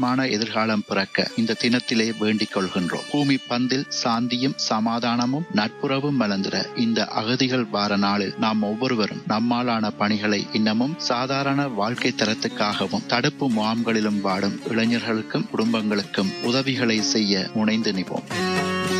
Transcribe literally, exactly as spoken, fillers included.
மான எதிர்காலம் பிறக்க இந்த தினத்திலே வேண்டிக் கொள்கின்றோம். பூமி பந்தில் சாந்தியும் சமாதானமும் நட்புறவும் மலர்ந்திட இந்த அகதிகள் வார நாளில் நாம் ஒவ்வொருவரும் நம்மாலான பணிகளை இன்னமும் சாதாரண வாழ்க்கை தரத்துக்காகவும் தடுப்பு முகாம்களிலும் வாடும் இளைஞர்களுக்கும் குடும்பங்களுக்கும் உதவிகளை செய்ய முனைந்து நிற்போம்.